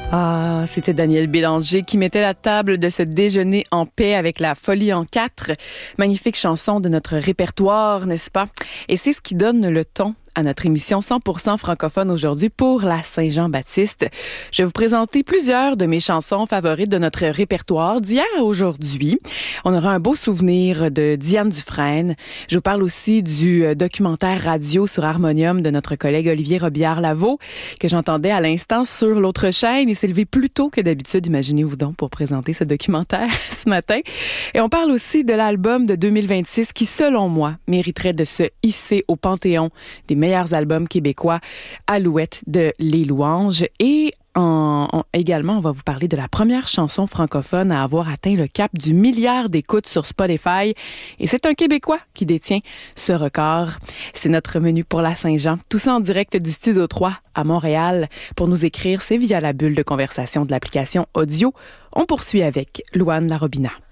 Ah, c'était Daniel Bélanger qui mettait la table de ce déjeuner en paix avec la Folie en 4. Magnifique chanson de notre répertoire, n'est-ce pas? Et c'est ce qui donne le ton à notre émission 100% francophone aujourd'hui pour la Saint-Jean-Baptiste. Je vais vous présenter plusieurs de mes chansons favorites de notre répertoire d'hier à aujourd'hui. On aura un beau souvenir de Diane Dufresne. Je vous parle aussi du documentaire radio sur Harmonium de notre collègue Olivier Robillard-Lavaux que j'entendais à l'instant sur l'autre chaîne. Il s'est levé plus tôt que d'habitude, imaginez-vous donc, pour présenter ce documentaire ce matin. Et on parle aussi de l'album de 2026 qui, selon moi, mériterait de se hisser au panthéon des meilleurs albums québécois, Alouette de Les Louanges. Et également, on va vous parler de la première chanson francophone à avoir atteint le cap du milliard d'écoutes sur Spotify. Et c'est un Québécois qui détient ce record. C'est notre menu pour la Saint-Jean. Tout ça en direct du Studio 3 à Montréal. Pour nous écrire, c'est via la bulle de conversation de l'application audio. On poursuit avec Louane Larobina.